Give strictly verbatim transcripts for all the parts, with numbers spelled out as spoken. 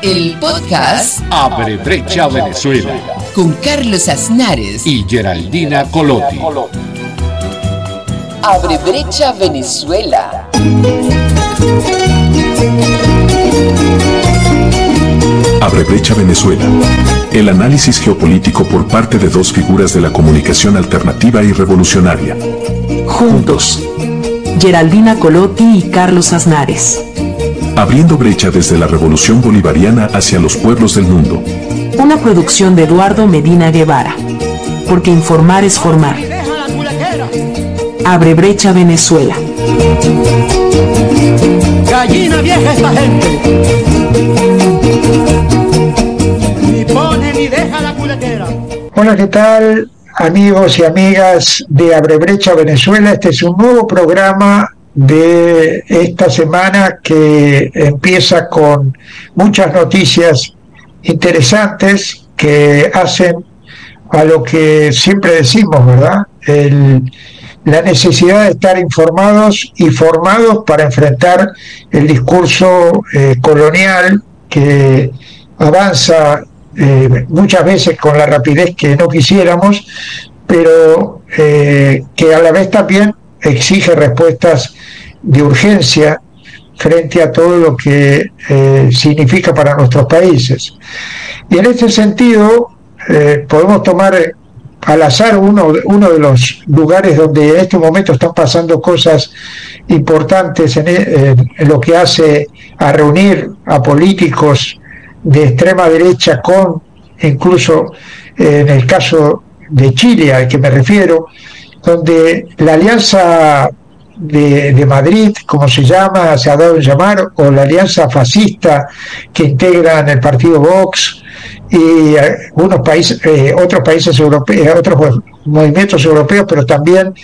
El podcast Abre Brecha Venezuela con Carlos Aznares y Geraldina Colotti. Abre Brecha Venezuela. Abre Brecha Venezuela. El análisis geopolítico por parte de dos figuras de la comunicación alternativa y revolucionaria. Juntos. Geraldina Colotti y Carlos Aznares. Abriendo brecha desde la revolución bolivariana hacia los pueblos del mundo. Una producción de Eduardo Medina Guevara. Porque informar es formar. Abre Brecha Venezuela. Gallina vieja esta gente. Ni pone ni deja la culetera. Hola, ¿qué tal, amigos y amigas de Abre Brecha Venezuela? Este es un nuevo programa de esta semana que empieza con muchas noticias interesantes que hacen a lo que siempre decimos, ¿verdad? El, la necesidad de estar informados y formados para enfrentar el discurso eh, colonial que avanza eh, muchas veces con la rapidez que no quisiéramos, pero eh, que a la vez también exige respuestas de urgencia frente a todo lo que eh, significa para nuestros países. Y en este sentido eh, podemos tomar al azar uno, uno de los lugares donde en este momento están pasando cosas importantes en, en, en lo que hace a reunir a políticos de extrema derecha con, incluso eh, en el caso de Chile al que me refiero, donde la alianza de, de Madrid, como se llama, se ha dado en llamar, o la alianza fascista que integran el partido Vox y algunos países, eh, otros países europeos, otros movimientos europeos, pero también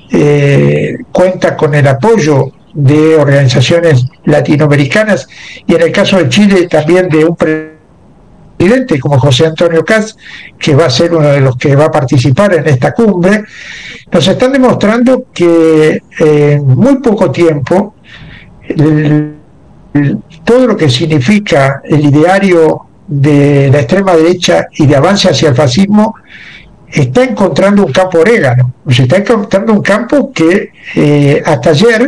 eh, cuenta con el apoyo de organizaciones latinoamericanas y en el caso de Chile también de un presidente como José Antonio Kast, que va a ser uno de los que va a participar en esta cumbre. Nos están demostrando que en muy poco tiempo el, el, todo lo que significa el ideario de la extrema derecha y de avance hacia el fascismo está encontrando un campo orégano, o sea, está encontrando un campo que eh, hasta ayer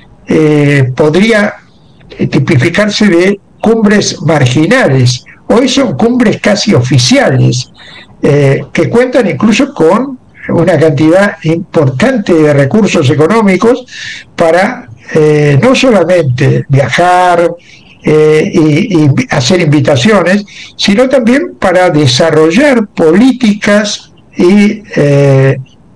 eh, podría tipificarse de cumbres marginales. Hoy son cumbres casi oficiales, eh, que cuentan incluso con una cantidad importante de recursos económicos para eh, no solamente viajar eh, y, y hacer invitaciones, sino también para desarrollar políticas y eh,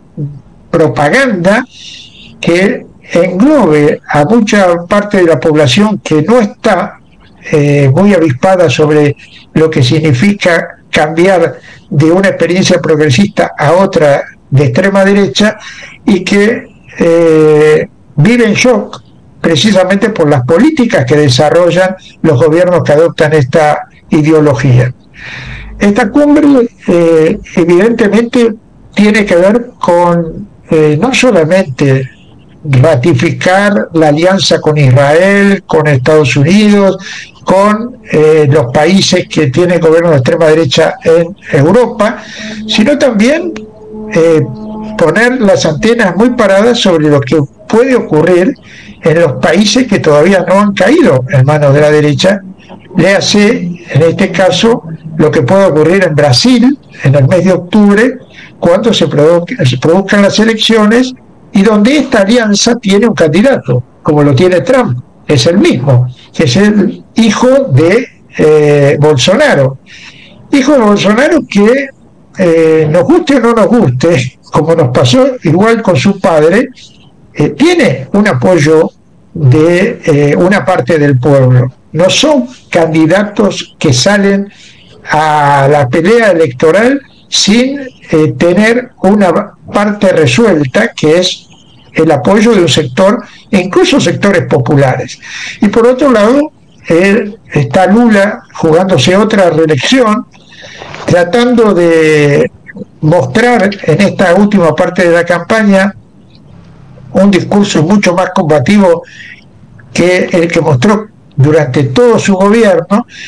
propaganda que englobe a mucha parte de la población que no está eh, muy avispada sobre lo que significa cambiar de una experiencia progresista a otra de extrema derecha y que eh, vive en shock precisamente por las políticas que desarrollan los gobiernos que adoptan esta ideología. Esta cumbre eh, evidentemente tiene que ver con eh, no solamente ratificar la alianza con Israel, con Estados Unidos, con eh, los países que tienen gobierno de extrema derecha en Europa, sino también eh, poner las antenas muy paradas sobre lo que puede ocurrir en los países que todavía no han caído en manos de la derecha. Léase, en este caso, lo que puede ocurrir en Brasil en el mes de octubre, cuando se, produ- se produzcan las elecciones y donde esta alianza tiene un candidato, como lo tiene Trump, es el mismo, que es el hijo de eh, Bolsonaro. Hijo de Bolsonaro que, eh, nos guste o no nos guste, como nos pasó igual con su padre, eh, tiene un apoyo de eh, una parte del pueblo. No son candidatos que salen a la pelea electoral sin eh, tener una parte resuelta, que es el apoyo de un sector, incluso sectores populares. Y por otro lado, eh, está Lula jugándose otra reelección, tratando de mostrar en esta última parte de la campaña un discurso mucho más combativo que el que mostró durante todo su gobierno,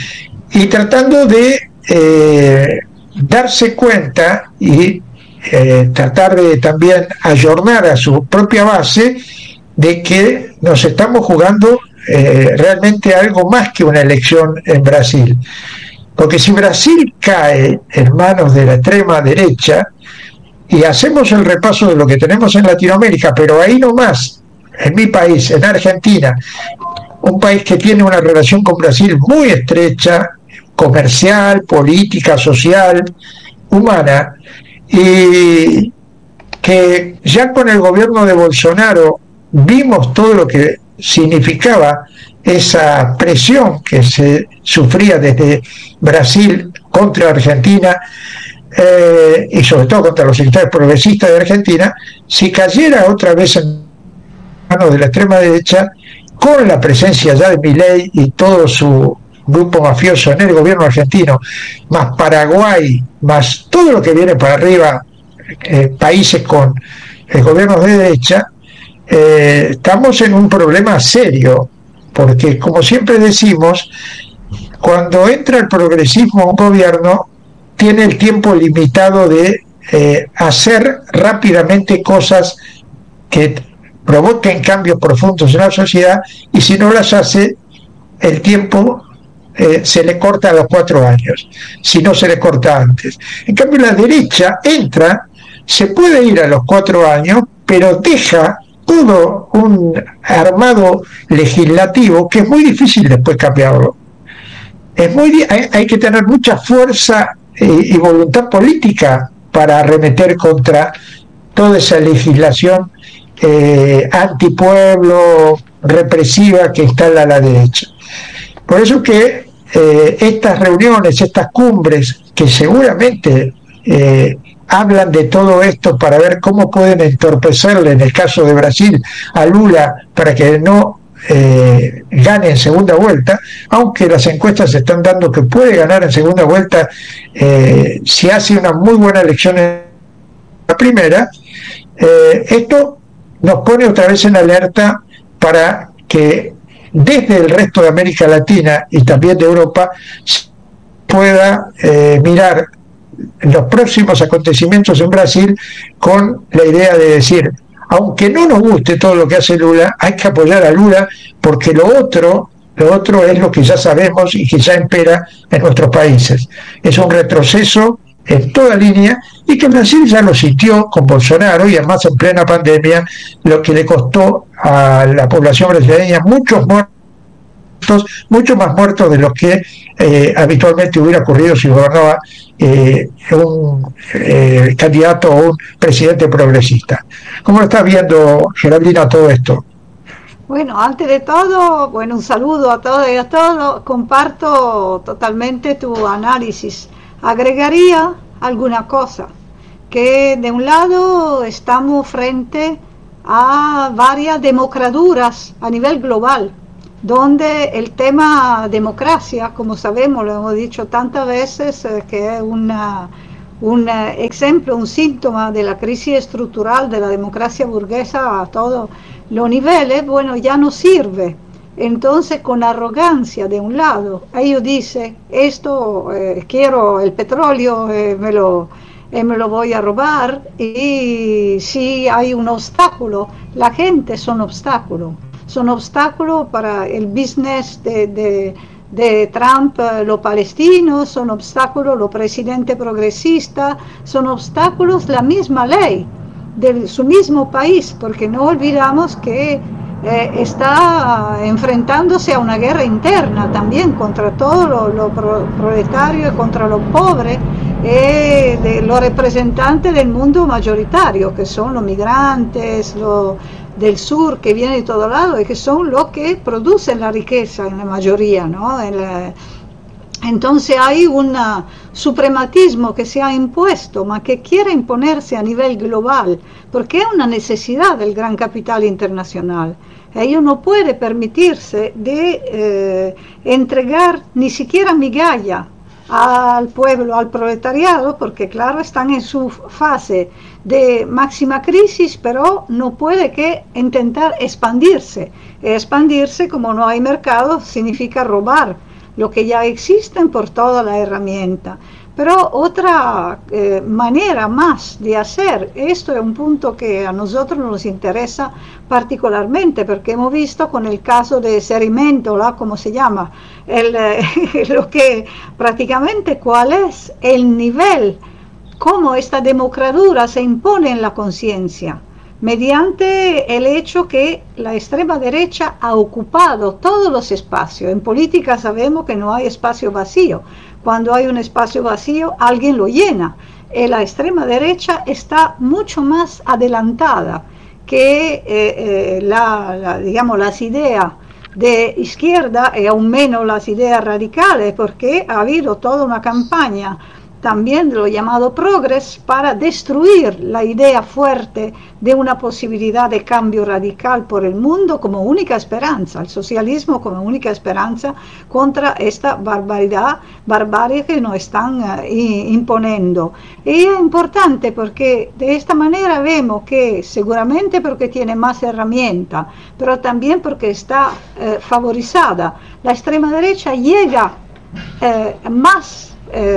y tratando de eh, darse cuenta y eh, tratar de también ayornar a su propia base de que nos estamos jugando eh, realmente algo más que una elección en Brasil. Porque si Brasil cae en manos de la extrema derecha, y hacemos el repaso de lo que tenemos en Latinoamérica, pero ahí nomás, en mi país, en Argentina, un país que tiene una relación con Brasil muy estrecha, comercial, política, social, humana, y que ya con el gobierno de Bolsonaro vimos todo lo que significaba esa presión que se sufría desde Brasil contra Argentina, eh, y sobre todo contra los sectores progresistas de Argentina, si cayera otra vez en manos de la extrema derecha, con la presencia ya de Milei y todo su grupo mafioso en el gobierno argentino, más Paraguay, más todo lo que viene para arriba, eh, países con eh, gobiernos de derecha, eh, estamos en un problema serio, porque como siempre decimos, cuando entra el progresismo a un gobierno, tiene el tiempo limitado de eh, hacer rápidamente cosas que provoquen cambios profundos en la sociedad, y si no las hace, el tiempo eh, se le corta a los cuatro años, si no se le corta antes. En cambio, la derecha entra, se puede ir a los cuatro años, pero deja todo un armado legislativo que es muy difícil después cambiarlo. Es muy, hay, hay que tener mucha fuerza eh, y voluntad política para arremeter contra toda esa legislación eh, antipueblo, represiva que instala la derecha. Por eso que eh, estas reuniones, estas cumbres, que seguramente eh, hablan de todo esto para ver cómo pueden entorpecerle, en el caso de Brasil, a Lula para que no eh, gane en segunda vuelta, aunque las encuestas están dando que puede ganar en segunda vuelta eh, si hace una muy buena elección en la primera. Eh, esto nos pone otra vez en alerta para que desde el resto de América Latina y también de Europa pueda eh, mirar los próximos acontecimientos en Brasil con la idea de decir, aunque no nos guste todo lo que hace Lula, hay que apoyar a Lula, porque lo otro, lo otro es lo que ya sabemos y que ya impera en nuestros países. Es un retroceso en toda línea, y que Brasil ya lo sintió con Bolsonaro, y además en plena pandemia, lo que le costó a la población brasileña muchos muertos, mucho más muertos de los que eh, habitualmente hubiera ocurrido si gobernaba eh, un eh, candidato o un presidente progresista. ¿Cómo lo está viendo, Geraldina, todo esto? Bueno, antes de todo, bueno, un saludo a todos y a todos. Comparto totalmente tu análisis. Agregaría alguna cosa, que de un lado estamos frente a varias democraduras a nivel global, donde el tema democracia, como sabemos, lo hemos dicho tantas veces, eh, que es una, un ejemplo, un síntoma de la crisis estructural de la democracia burguesa a todos los niveles, bueno, ya no sirve. Entonces, con arrogancia de un lado, ellos dicen, esto, eh, quiero el petróleo, eh, me, lo, eh, me lo voy a robar, y si hay un obstáculo, la gente son obstáculos, son obstáculos para el business de, de, de Trump, eh, los palestinos, son obstáculos los presidentes progresistas, son obstáculos la misma ley de su mismo país, porque no olvidamos que Eh, está enfrentándose a una guerra interna también contra todos los lo pro, proletarios y contra los pobres, eh, de los representantes del mundo mayoritario, que son los migrantes los del sur que vienen de todos lados y que son los que producen la riqueza en la mayoría, ¿no? En la, entonces hay un suprematismo que se ha impuesto, ma que quiere imponerse a nivel global, porque es una necesidad del gran capital internacional. Ellos no pueden permitirse de eh, entregar ni siquiera migaja al pueblo, al proletariado, porque claro, están en su fase de máxima crisis, pero no puede que intentar expandirse. Expandirse, como no hay mercado, significa robar lo que ya existen por toda la herramienta. Pero otra eh, manera más de hacer, esto es un punto que a nosotros nos interesa particularmente, porque hemos visto con el caso de Cerimento, ¿la? ¿Cómo se llama? El, eh, lo que prácticamente cuál es el nivel, cómo esta democracia se impone en la conciencia, mediante el hecho que la extrema derecha ha ocupado todos los espacios. En política sabemos que no hay espacio vacío. Cuando hay un espacio vacío, alguien lo llena. Y la extrema derecha está mucho más adelantada que eh, eh, la, la, digamos, las ideas de izquierda y aún menos las ideas radicales, porque ha habido toda una campaña también de lo llamado progres para destruir la idea fuerte de una posibilidad de cambio radical por el mundo como única esperanza, el socialismo como única esperanza contra esta barbaridad, barbarie que nos están uh, imponiendo. Y es importante porque de esta manera vemos que seguramente porque tiene más herramientas, pero también porque está uh, favorizada. La extrema derecha llega uh, más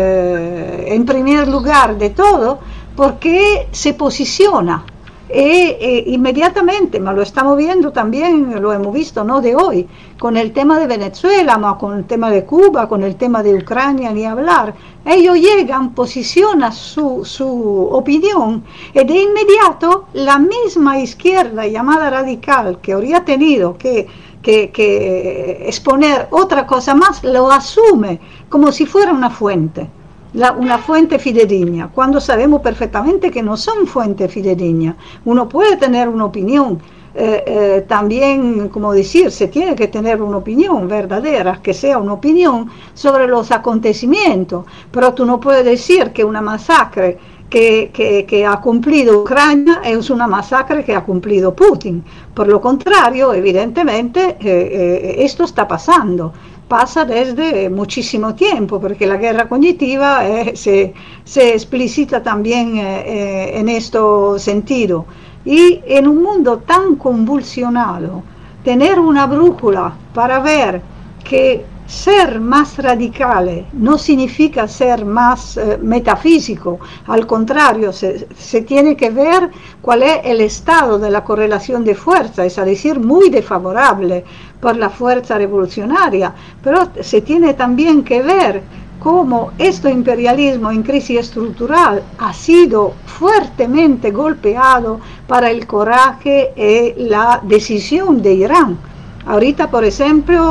Eh, en primer lugar de todo porque se posiciona e, e inmediatamente, ma lo estamos viendo también, lo hemos visto no de hoy, con el tema de Venezuela, ma con el tema de Cuba, con el tema de Ucrania, ni hablar. Ellos llegan, posicionan su, su opinión y de inmediato la misma izquierda llamada radical que habría tenido que Que, que exponer otra cosa más, lo asume como si fuera una fuente, la, una fuente fidedigna, cuando sabemos perfectamente que no son fuentes fidedignas. Uno puede tener una opinión, eh, eh, también, como decir, se tiene que tener una opinión verdadera, que sea una opinión sobre los acontecimientos, pero tú no puedes decir que una masacre Que, que, que ha cumplido Ucrania es una masacre que ha cumplido Putin. Por lo contrario, evidentemente, eh, eh, esto está pasando. Pasa desde muchísimo tiempo, porque la guerra cognitiva eh, se, se explicita también eh, eh, en este sentido. Y en un mundo tan convulsionado, tener una brújula para ver que ser más radical no significa ser más eh, metafísico, al contrario, se, se tiene que ver cuál es el estado de la correlación de fuerza, es decir, muy desfavorable por la fuerza revolucionaria, pero se tiene también que ver cómo este imperialismo en crisis estructural ha sido fuertemente golpeado para el coraje y la decisión de Irán. Ahorita, por ejemplo,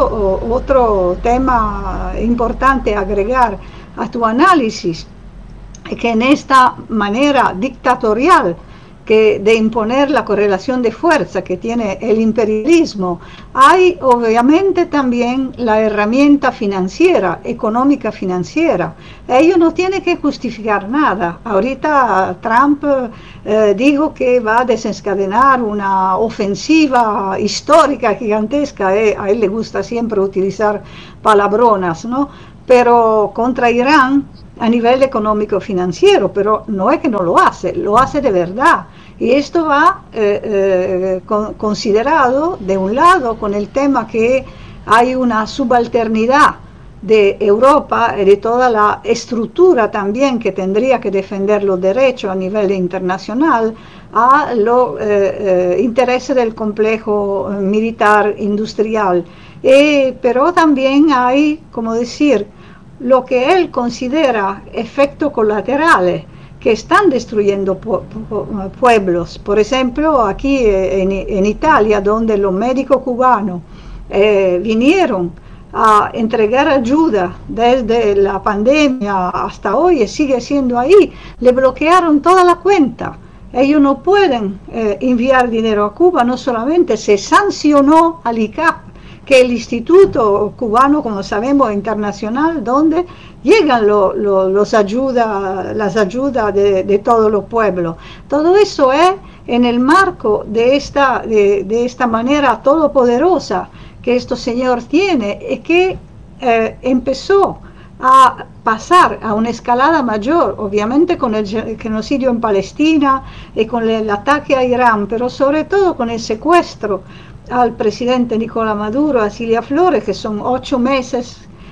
otro tema importante a agregar a tu análisis es que en esta manera dictatorial que de imponer la correlación de fuerza que tiene el imperialismo, hay obviamente también la herramienta financiera, económica financiera. Ellos no tienen que justificar nada. Ahorita Trump eh, dijo que va a desencadenar una ofensiva histórica gigantesca, eh, a él le gusta siempre utilizar palabronas, ¿no? Pero contra Irán a nivel económico financiero, pero no es que no lo hace, lo hace de verdad. Y esto va eh, eh, con, considerado de un lado con el tema que hay una subalternidad de Europa y de toda la estructura también que tendría que defender los derechos a nivel internacional a los eh, eh, intereses del complejo militar industrial. Eh, pero también hay, como decir, lo que él considera efectos colaterales que están destruyendo pu pu pueblos. Por ejemplo, aquí en, en Italia, donde los médicos cubanos eh, vinieron a entregar ayuda desde la pandemia hasta hoy y sigue siendo ahí, le bloquearon toda la cuenta. Ellos no pueden eh, enviar dinero a Cuba, no solamente se sancionó al I C A P, que el Instituto Cubano, como sabemos, internacional, donde llegan lo, lo, los ayuda, las ayudas de, de todos los pueblos. Todo eso es en el marco de esta, de, de esta manera todopoderosa que este señor tiene, y que eh, empezó a pasar a una escalada mayor, obviamente con el genocidio en Palestina y con el ataque a Irán, pero sobre todo con el secuestro al presidente Nicolás Maduro, a Cilia Flores, que son ocho meses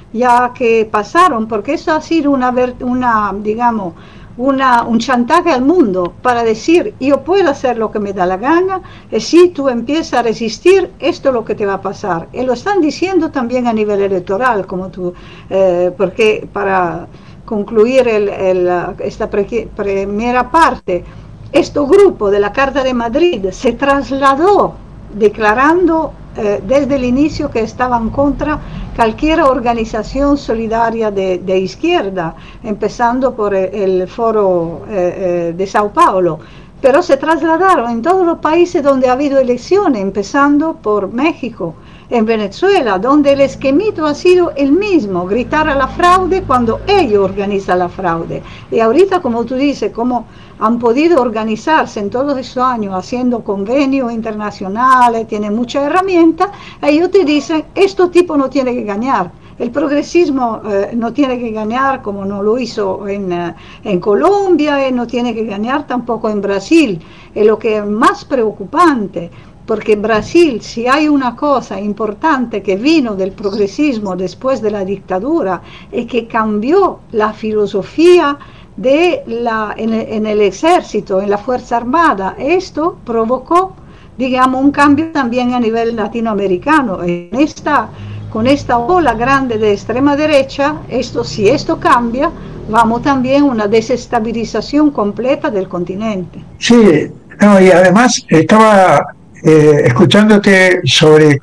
ya que pasaron, porque eso ha sido una, una digamos, una, un chantaje al mundo para decir, yo puedo hacer lo que me da la gana, y si tú empiezas a resistir, esto es lo que te va a pasar. Y lo están diciendo también a nivel electoral, como tú, eh, porque para concluir el, el, esta pre primera parte, este grupo de la Carta de Madrid se trasladó declarando eh, desde el inicio que estaban contra cualquier organización solidaria de, de izquierda, empezando por el, el Foro eh, eh, de Sao Paulo, pero se trasladaron en todos los países donde ha habido elecciones, empezando por México, en Venezuela, donde el esquemito ha sido el mismo, gritar a la fraude cuando ellos organizan la fraude. Y ahorita, como tú dices, como han podido organizarse en todos estos años haciendo convenios internacionales, tienen muchas herramientas, ellos te dicen, este tipo no tiene que ganar. El progresismo eh, no tiene que ganar como no lo hizo en, eh, en Colombia, y no tiene que ganar tampoco en Brasil. Es lo que es más preocupante, porque Brasil, si hay una cosa importante que vino del progresismo después de la dictadura, es que cambió la filosofía de la, en, el, en el ejército, en la Fuerza Armada. Esto provocó, digamos, un cambio también a nivel latinoamericano. En esta, con esta ola grande de extrema derecha, esto, si esto cambia, vamos también a una desestabilización completa del continente. Sí, no, y además estaba eh, escuchándote sobre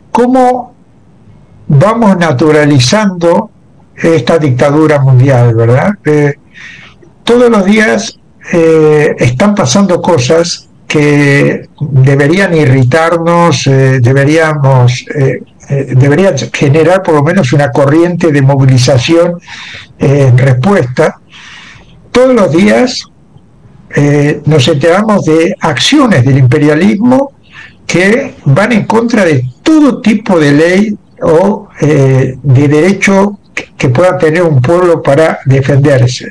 cómo vamos naturalizando esta dictadura mundial, ¿verdad? Eh, todos los días eh, están pasando cosas que deberían irritarnos, eh, deberíamos, eh, eh, deberían generar por lo menos una corriente de movilización eh, en respuesta. Todos los días eh, nos enteramos de acciones del imperialismo que van en contra de todo tipo de ley o eh, de derecho que pueda tener un pueblo para defenderse.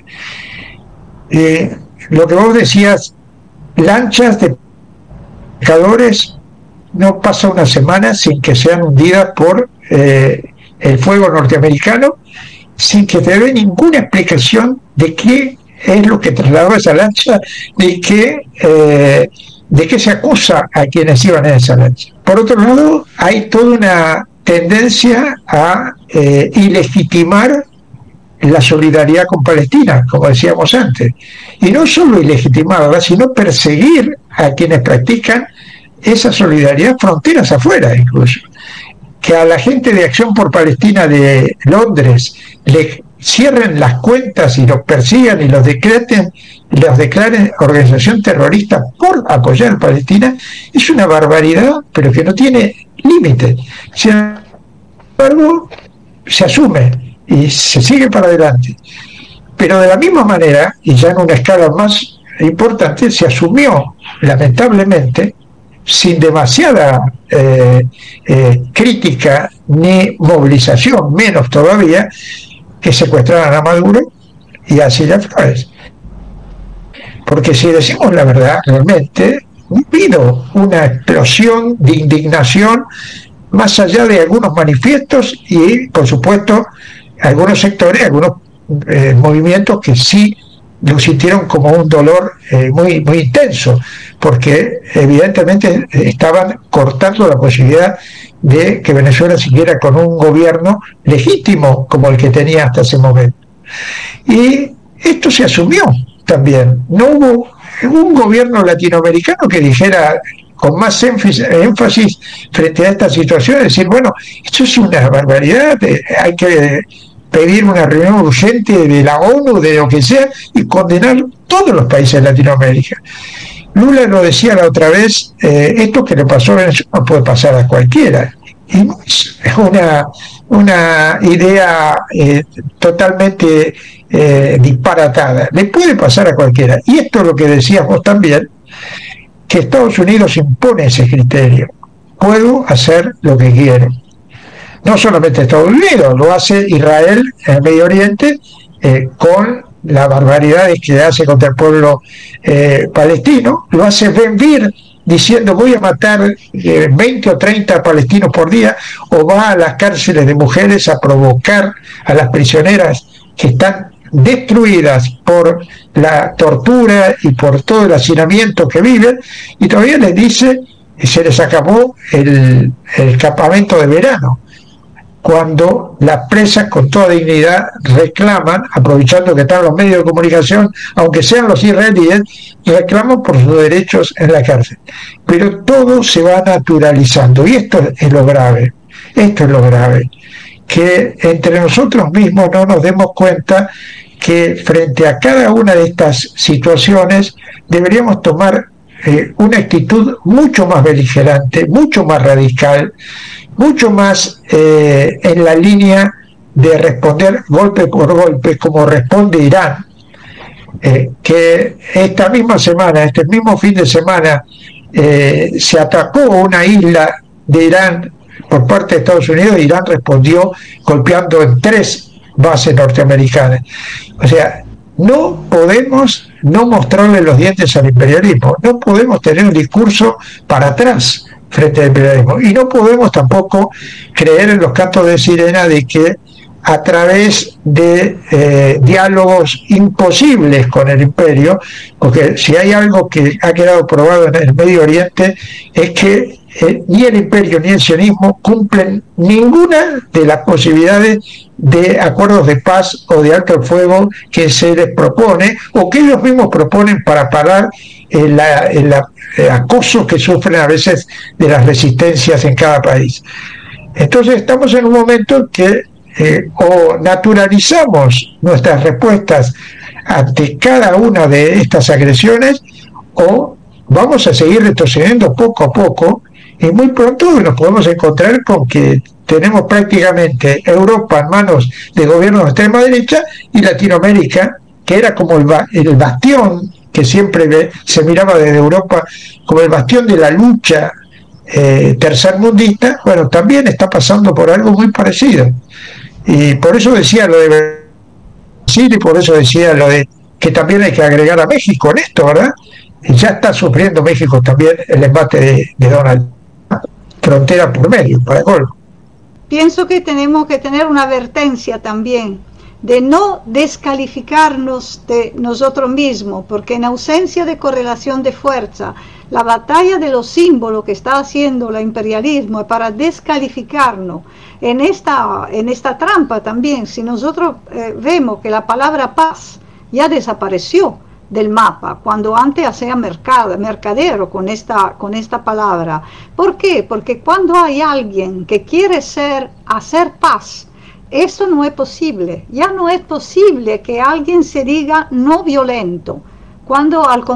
Eh, lo que vos decías, lanchas de pescadores, no pasa una semana sin que sean hundidas por eh, el fuego norteamericano, sin que te dé ninguna explicación de qué es lo que trasladó esa lancha, de qué, eh, de qué se acusa a quienes iban en esa lancha. Por otro lado, hay toda una tendencia a eh, ilegitimar la solidaridad con Palestina, como decíamos antes, y no solo ilegitimarla, sino perseguir a quienes practican esa solidaridad fronteras afuera incluso. Que a la gente de Acción por Palestina de Londres le cierren las cuentas y los persigan y los decreten, los declaren organización terrorista por apoyar a Palestina, es una barbaridad, pero que no tiene límite. Sin embargo, se asume y se sigue para adelante. Pero de la misma manera, y ya en una escala más importante, se asumió, lamentablemente, sin demasiada eh, eh, crítica ni movilización, menos todavía, que secuestraran a Maduro y a Cilia Flores. Porque si decimos la verdad, realmente ha habido una explosión de indignación más allá de algunos manifiestos y, por supuesto, algunos sectores, algunos eh, movimientos que sí lo sintieron como un dolor eh, muy, muy intenso, porque evidentemente estaban cortando la posibilidad de que Venezuela siguiera con un gobierno legítimo como el que tenía hasta ese momento. Y esto se asumió también. No hubo un gobierno latinoamericano que dijera con más énfasis, énfasis frente a esta situación, decir, bueno, esto es una barbaridad, hay que pedir una reunión urgente de la ONU, de lo que sea, y condenar todos los países de Latinoamérica. Lula lo decía la otra vez, eh, esto que le pasó a Venezuela no puede pasar a cualquiera. Y no es una, una idea eh, totalmente eh, disparatada. Le puede pasar a cualquiera. Y esto es lo que decíamos también, que Estados Unidos impone ese criterio. Puedo hacer lo que quiero. No solamente Estados Unidos, lo hace Israel en el Medio Oriente eh, con las barbaridades que hace contra el pueblo eh, palestino, lo hace Ben Gvir diciendo voy a matar eh, veinte o treinta palestinos por día, o va a las cárceles de mujeres a provocar a las prisioneras que están destruidas por la tortura y por todo el hacinamiento que viven, y todavía les dice se les acabó el, el campamento de verano, cuando las presas con toda dignidad reclaman, aprovechando que están los medios de comunicación, aunque sean los israelíes, reclaman por sus derechos en la cárcel. Pero todo se va naturalizando, y esto es lo grave, esto es lo grave, que entre nosotros mismos no nos demos cuenta que frente a cada una de estas situaciones deberíamos tomar eh, una actitud mucho más beligerante, mucho más radical, mucho más eh, en la línea de responder golpe por golpe, como responde Irán, eh, que esta misma semana, este mismo fin de semana, eh, se atacó una isla de Irán por parte de Estados Unidos, e Irán respondió golpeando en tres bases norteamericanas. O sea, no podemos no mostrarle los dientes al imperialismo, no podemos tener un discurso para atrás frente al imperialismo, y no podemos tampoco creer en los cantos de sirena de que a través de eh, diálogos imposibles con el imperio, porque si hay algo que ha quedado probado en el Medio Oriente es que eh, ni el imperio ni el sionismo cumplen ninguna de las posibilidades de acuerdos de paz o de alto el fuego que se les propone, o que ellos mismos proponen para parar el, el, el acoso que sufren a veces de las resistencias en cada país. Entonces estamos en un momento en que eh, o naturalizamos nuestras respuestas ante cada una de estas agresiones, o vamos a seguir retrocediendo poco a poco, y muy pronto nos podemos encontrar con que tenemos prácticamente Europa en manos de gobiernos de extrema derecha, y Latinoamérica, que era como el, ba el bastión que siempre ve, se miraba desde Europa como el bastión de la lucha eh, tercermundista, bueno, también está pasando por algo muy parecido. Y por eso decía lo de Brasil, y por eso decía lo de que también hay que agregar a México en esto, ¿verdad? Y ya está sufriendo México también el embate de, de Donald Trump, frontera por medio, para colmo. Pienso que tenemos que tener una advertencia también de no descalificarnos de nosotros mismos, porque en ausencia de correlación de fuerza, la batalla de los símbolos que está haciendo el imperialismo es para descalificarnos en esta, en esta trampa también. Si nosotros eh, vemos que la palabra paz ya desapareció del mapa, cuando antes hacía mercado, mercadero con esta, con esta palabra. ¿Por qué? Porque cuando hay alguien que quiere ser, hacer paz, eso no es posible. Ya no es posible que alguien se diga no violento, cuando al